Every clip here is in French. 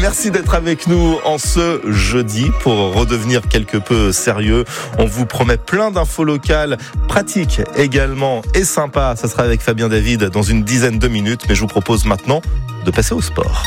Merci d'être avec nous en ce jeudi pour redevenir quelque peu sérieux. On vous promet plein d'infos locales, pratiques également et sympas. Ça sera avec Fabien David dans une dizaine de minutes, mais je vous propose maintenant de passer au sport.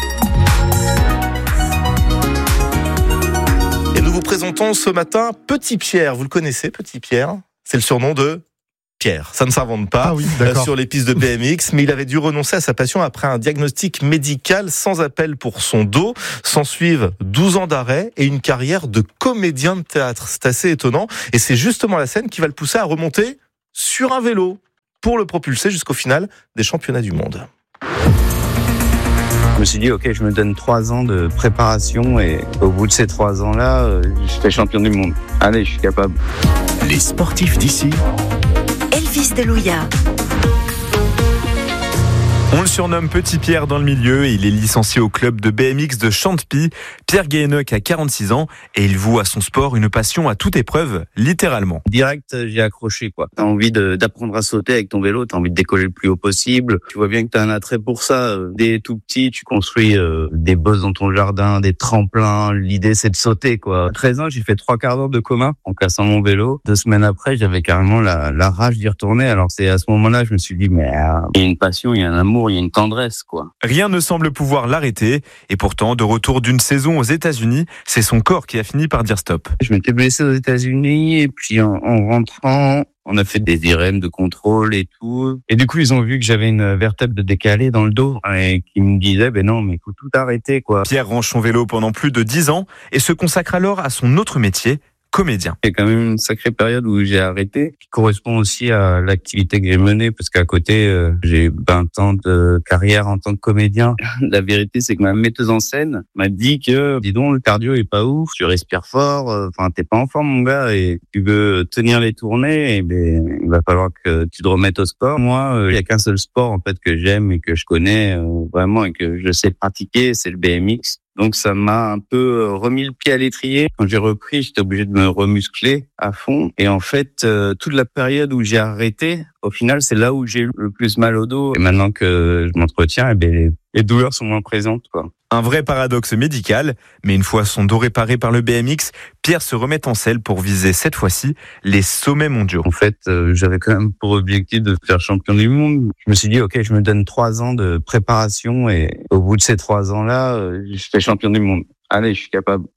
Et nous vous présentons ce matin Petit Pierre. Vous le connaissez, Petit Pierre ? C'est le surnom de Pierre. Ça ne s'invente pas sur les pistes de BMX, mais il avait dû renoncer à sa passion après un diagnostic médical sans appel pour son dos. S'ensuivent 12 ans d'arrêt et une carrière de comédien de théâtre. C'est assez étonnant et c'est justement la scène qui va le pousser à remonter sur un vélo pour le propulser jusqu'au final des championnats du monde. Je me suis dit, ok, je me donne 3 ans de préparation et au bout de ces 3 ans-là, je fais champion du monde. Allez, je suis capable. Les sportifs d'ici. Elvis Delouya. On le surnomme Petit Pierre dans le milieu et il est licencié au club de BMX de Chantepie. Pierre Guéheneuc a 46 ans et il voue à son sport une passion à toute épreuve, littéralement. Direct, j'ai accroché, quoi. T'as envie d'apprendre à sauter avec ton vélo, t'as envie de décoller le plus haut possible. Tu vois bien que t'as un attrait pour ça. Dès tout petit, tu construis des bosses dans ton jardin, des tremplins. L'idée, c'est de sauter, quoi. À 13 ans, j'ai fait 3 quarts d'heure de coma en cassant mon vélo. 2 semaines après, j'avais carrément la rage d'y retourner. Alors c'est à ce moment-là, je me suis dit, mais il y a une passion, il y a un amour, il y a une tendresse, quoi. Rien ne semble pouvoir l'arrêter et pourtant, de retour d'une saison aux États-Unis, c'est son corps qui a fini par dire stop. Je m'étais blessé aux États-Unis et puis en rentrant, on a fait des IRM de contrôle et tout. Et du coup, ils ont vu que j'avais une vertèbre de décalée dans le dos et qu'ils me disaient, non, mais il faut tout arrêter, quoi. Pierre range son vélo pendant plus de 10 ans et se consacre alors à son autre métier, comédien. Il y a quand même une sacrée période où j'ai arrêté, qui correspond aussi à l'activité que j'ai menée, parce qu'à côté, j'ai 20 ans de carrière en tant que comédien. La vérité, c'est que ma metteuse en scène m'a dit que, dis donc, le cardio est pas ouf, tu respires fort, t'es pas en forme, mon gars, et tu veux tenir les tournées, il va falloir que tu te remettes au sport. Moi, il y a qu'un seul sport, en fait, que j'aime et que je connais vraiment et que je sais pratiquer, c'est le BMX. Donc ça m'a un peu remis le pied à l'étrier. Quand j'ai repris, j'étais obligé de me remuscler à fond. Et en fait, toute la période où j'ai arrêté, au final, c'est là où j'ai eu le plus mal au dos. Et maintenant que je m'entretiens, les douleurs sont moins présentes, quoi. Un vrai paradoxe médical, mais une fois son dos réparé par le BMX, Pierre se remet en selle pour viser cette fois-ci les sommets mondiaux. En fait, j'avais quand même pour objectif de faire champion du monde. Je me suis dit, ok, je me donne 3 ans de préparation et au bout de ces 3 ans-là, je fais champion du monde. Allez, je suis capable.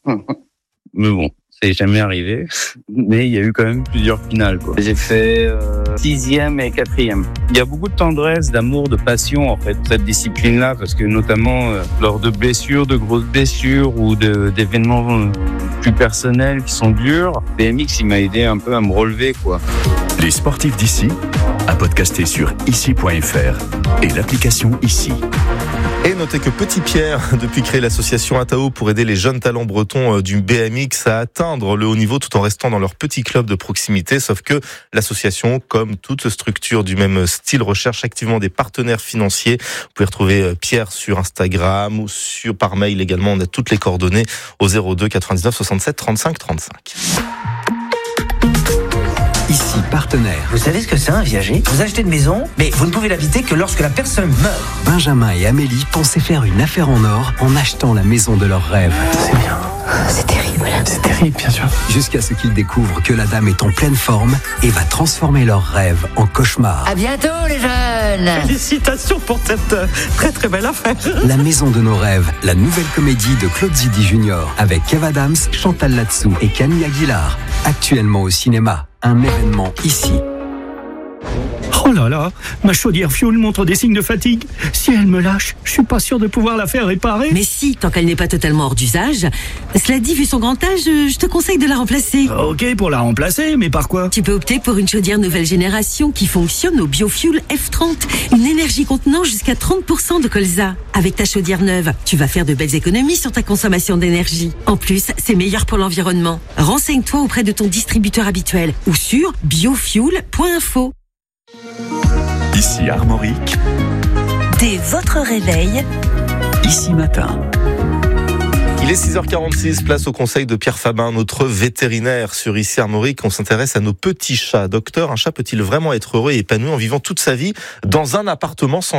Mais bon, c'est jamais arrivé. Mais il y a eu quand même plusieurs finales, quoi. J'ai fait 6e et 4e. Il y a beaucoup de tendresse, d'amour, de passion, en fait, cette discipline-là, parce que notamment lors de blessures, de grosses blessures ou d'événements plus personnels qui sont durs, BMX, il m'a aidé un peu à me relever, quoi. Les sportifs d'ici, à podcaster sur ici.fr et l'application Ici. Et notez que Petit Pierre, depuis créer l'association Atao pour aider les jeunes talents bretons du BMX à atteindre le haut niveau tout en restant dans leur petit club de proximité. Sauf que l'association, comme toute structure du même style, recherche activement des partenaires financiers. Vous pouvez retrouver Pierre sur Instagram ou par mail également. On a toutes les coordonnées au 02 99 67 35 35. Ici, partenaire. Vous savez ce que c'est un viager ? Vous achetez une maison, mais vous ne pouvez l'habiter que lorsque la personne meurt. Benjamin et Amélie pensaient faire une affaire en or en achetant la maison de leurs rêves. C'est bien. C'est terrible. C'est terrible, bien sûr. Jusqu'à ce qu'ils découvrent que la dame est en pleine forme et va transformer leurs rêves en cauchemar. À bientôt, les jeunes. Félicitations pour cette très très belle affaire. La maison de nos rêves, la nouvelle comédie de Claude Zidi Jr. avec Kev Adams, Chantal Latsou et Camille Aguilar. Actuellement au cinéma. Un événement ici. Oh là là, ma chaudière fuel montre des signes de fatigue. Si elle me lâche, je suis pas sûr de pouvoir la faire réparer. Mais si, tant qu'elle n'est pas totalement hors d'usage. Cela dit, vu son grand âge, je te conseille de la remplacer. Ok, pour la remplacer, mais par quoi ? Tu peux opter pour une chaudière nouvelle génération qui fonctionne au biofuel F30. Une énergie contenant jusqu'à 30% de colza. Avec ta chaudière neuve, tu vas faire de belles économies sur ta consommation d'énergie. En plus, c'est meilleur pour l'environnement. Renseigne-toi auprès de ton distributeur habituel ou sur biofuel.info. Ici Armorique. Dès votre réveil, Ici Matin. Il est 6h46, place au conseil de Pierre Fabin, notre vétérinaire sur Ici Armorique. On s'intéresse à nos petits chats. Docteur, un chat peut-il vraiment être heureux et épanoui en vivant toute sa vie dans un appartement sans jardin ?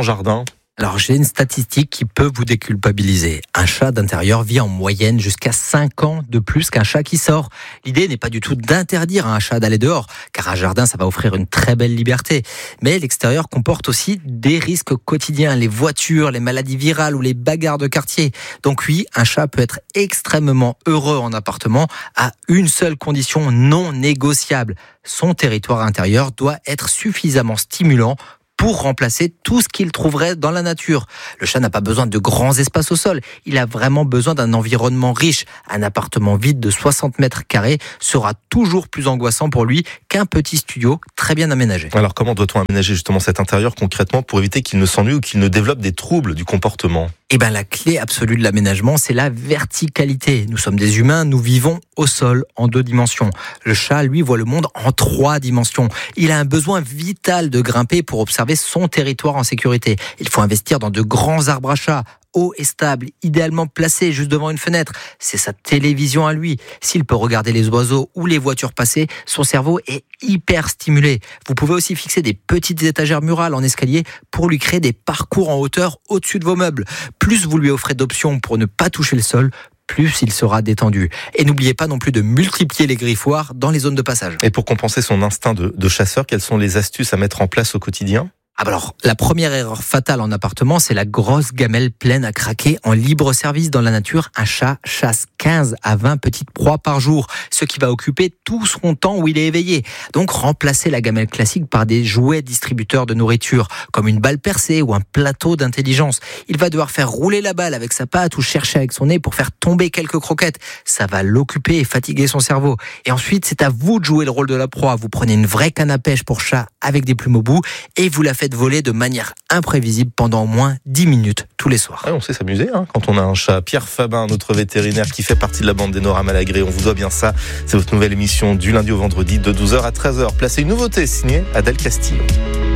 Alors, j'ai une statistique qui peut vous déculpabiliser. Un chat d'intérieur vit en moyenne jusqu'à 5 ans de plus qu'un chat qui sort. L'idée n'est pas du tout d'interdire à un chat d'aller dehors, car un jardin, ça va offrir une très belle liberté. Mais l'extérieur comporte aussi des risques quotidiens, les voitures, les maladies virales ou les bagarres de quartier. Donc oui, un chat peut être extrêmement heureux en appartement à une seule condition non négociable. Son territoire intérieur doit être suffisamment stimulant pour remplacer tout ce qu'il trouverait dans la nature. Le chat n'a pas besoin de grands espaces au sol. Il a vraiment besoin d'un environnement riche. Un appartement vide de 60 mètres carrés sera toujours plus angoissant pour lui qu'un petit studio très bien aménagé. Alors comment doit-on aménager justement cet intérieur concrètement pour éviter qu'il ne s'ennuie ou qu'il ne développe des troubles du comportement ? La clé absolue de l'aménagement, c'est la verticalité. Nous sommes des humains, nous vivons au sol en 2 dimensions. Le chat, lui, voit le monde en 3 dimensions. Il a un besoin vital de grimper pour observer son territoire en sécurité. Il faut investir dans de grands arbres à chat, hauts et stables, idéalement placés juste devant une fenêtre. C'est sa télévision à lui. S'il peut regarder les oiseaux ou les voitures passer, son cerveau est hyper stimulé. Vous pouvez aussi fixer des petites étagères murales en escalier pour lui créer des parcours en hauteur au-dessus de vos meubles. Plus vous lui offrez d'options pour ne pas toucher le sol, plus il sera détendu. Et n'oubliez pas non plus de multiplier les griffoirs dans les zones de passage. Et pour compenser son instinct de chasseur, quelles sont les astuces à mettre en place au quotidien ? Alors, la première erreur fatale en appartement, c'est la grosse gamelle pleine à craquer en libre service dans la nature. Un chat chasse 15 à 20 petites proies par jour, ce qui va occuper tout son temps où il est éveillé. Donc, remplacez la gamelle classique par des jouets distributeurs de nourriture, comme une balle percée ou un plateau d'intelligence. Il va devoir faire rouler la balle avec sa patte ou chercher avec son nez pour faire tomber quelques croquettes. Ça va l'occuper et fatiguer son cerveau. Et ensuite, c'est à vous de jouer le rôle de la proie. Vous prenez une vraie canne à pêche pour chat avec des plumes au bout et vous la faites voler de manière imprévisible pendant au moins 10 minutes tous les soirs. On sait s'amuser quand on a un chat. Pierre Fabin, notre vétérinaire qui fait partie de la bande des Nora Malagré, on vous doit bien ça. C'est votre nouvelle émission du lundi au vendredi de 12h à 13h. Placez une nouveauté signée Adèle Castillo.